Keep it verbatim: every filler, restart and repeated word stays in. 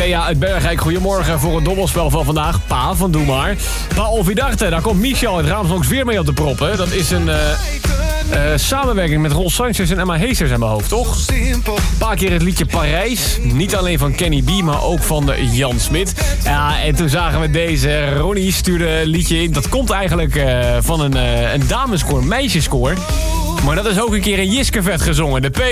Thea uit Bergijk, goedemorgen voor het dobbelspel van vandaag. Pa van Doe Maar. Pa Olvidarte, daar komt Michel uit Raamsdonks weer mee op de proppen. Dat is een uh, uh, samenwerking met Ron Sanchez en Emma Heesters in mijn hoofd, toch? Een paar keer het liedje Parijs. Niet alleen van Kenny B, maar ook van de Jan Smit. Ja, en toen zagen we deze. Ronnie stuurde een liedje in. Dat komt eigenlijk uh, van een, uh, een dameskoor, een meisjeskoor. Maar dat is ook een keer in Jiskevet gezongen. De P